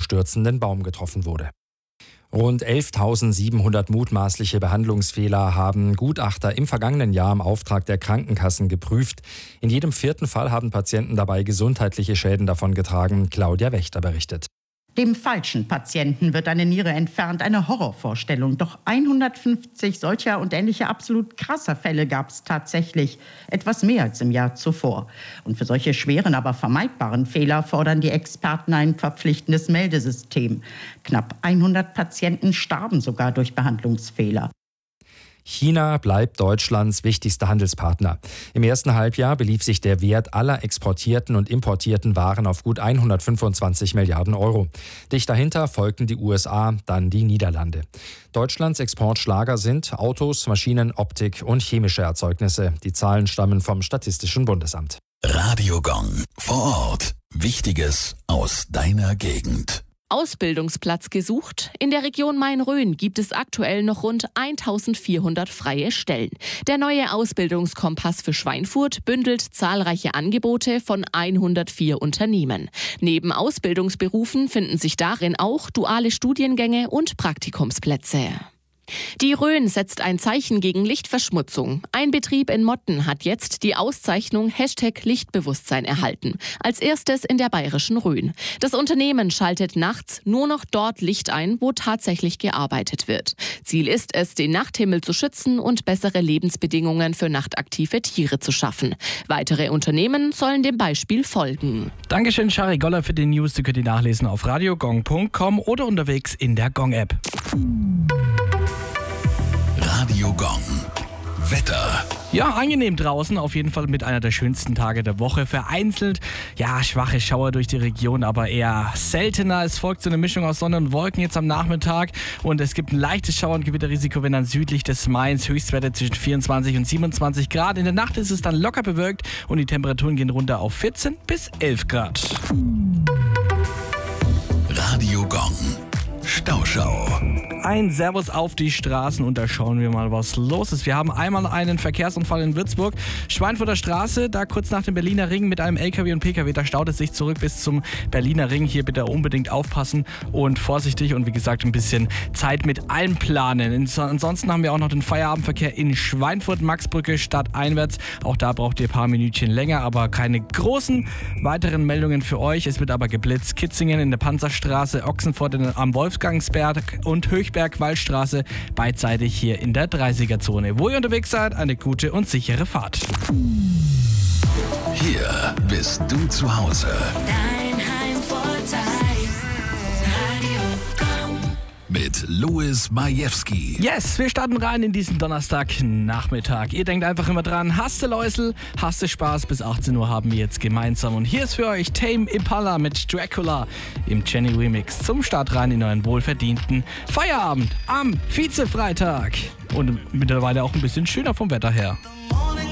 umstürzenden Baum getroffen wurde. Rund 11.700 mutmaßliche Behandlungsfehler haben Gutachter im vergangenen Jahr im Auftrag der Krankenkassen geprüft. In jedem 4. Fall haben Patienten dabei gesundheitliche Schäden davongetragen. Claudia Wächter berichtet. Dem falschen Patienten wird eine Niere entfernt, eine Horrorvorstellung. Doch 150 solcher und ähnlicher absolut krasser Fälle gab es tatsächlich. Etwas mehr als im Jahr zuvor. Und für solche schweren, aber vermeidbaren Fehler fordern die Experten ein verpflichtendes Meldesystem. Knapp 100 Patienten starben sogar durch Behandlungsfehler. China bleibt Deutschlands wichtigster Handelspartner. Im ersten Halbjahr belief sich der Wert aller exportierten und importierten Waren auf gut 125 Milliarden Euro. Dicht dahinter folgten die USA, dann die Niederlande. Deutschlands Exportschlager sind Autos, Maschinen, Optik und chemische Erzeugnisse. Die Zahlen stammen vom Statistischen Bundesamt. Radio Gong. Vor Ort. Wichtiges aus deiner Gegend. Ausbildungsplatz gesucht? In der Region Main-Rhön gibt es aktuell noch rund 1400 freie Stellen. Der neue Ausbildungskompass für Schweinfurt bündelt zahlreiche Angebote von 104 Unternehmen. Neben Ausbildungsberufen finden sich darin auch duale Studiengänge und Praktikumsplätze. Die Rhön setzt ein Zeichen gegen Lichtverschmutzung. Ein Betrieb in Motten hat jetzt die Auszeichnung #Lichtbewusstsein erhalten. Als erstes in der bayerischen Rhön. Das Unternehmen schaltet nachts nur noch dort Licht ein, wo tatsächlich gearbeitet wird. Ziel ist es, den Nachthimmel zu schützen und bessere Lebensbedingungen für nachtaktive Tiere zu schaffen. Weitere Unternehmen sollen dem Beispiel folgen. Dankeschön, Shari Goller, für die News. Die könnt ihr nachlesen auf radiogong.com oder unterwegs in der Gong-App. Radio Gong. Wetter. Ja, angenehm draußen, auf jeden Fall mit einer der schönsten Tage der Woche. Vereinzelt, ja, schwache Schauer durch die Region, aber eher seltener. Es folgt so eine Mischung aus Sonne und Wolken jetzt am Nachmittag und es gibt ein leichtes Schauer- und Gewitterrisiko, wenn dann südlich des Mains. Höchstwerte zwischen 24 und 27 Grad. In der Nacht ist es dann locker bewölkt und die Temperaturen gehen runter auf 14 bis 11 Grad. Radio Gong. Stauschau. Ein Servus auf die Straßen und da schauen wir mal, was los ist. Wir haben einmal einen Verkehrsunfall in Würzburg. Schweinfurter Straße, da kurz nach dem Berliner Ring mit einem LKW und PKW. Da staut es sich zurück bis zum Berliner Ring. Hier bitte unbedingt aufpassen und vorsichtig und wie gesagt ein bisschen Zeit mit allem planen. Ansonsten haben wir auch noch den Feierabendverkehr in Schweinfurt, Maxbrücke stadteinwärts. Auch da braucht ihr ein paar Minütchen länger, aber keine großen weiteren Meldungen für euch. Es wird aber geblitzt. Kitzingen in der Panzerstraße, Ochsenfurt am Wolfgangsberg und Höchberg-Wallstraße beidseitig hier in der 30er-Zone. Wo ihr unterwegs seid, eine gute und sichere Fahrt. Hier bist du zu Hause. Dein Heimvorteil. Radio Gong. Mit Louis Majewski. Yes, wir starten rein in diesen Donnerstagnachmittag. Ihr denkt einfach immer dran, hast du Läusel, hast du Spaß, bis 18 Uhr haben wir jetzt gemeinsam. Und hier ist für euch Tame Impala mit Dracula im Jenny Remix zum Start rein in euren wohlverdienten Feierabend am Vize-Freitag. Und mittlerweile auch ein bisschen schöner vom Wetter her.